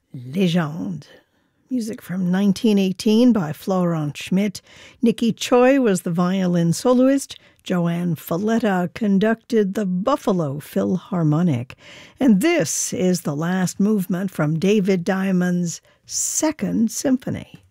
Légende. Music from 1918 by Florent Schmidt. Nikki Choi was the violin soloist. Joanne Falletta conducted the Buffalo Philharmonic. And this is the last movement from David Diamond's Second Symphony.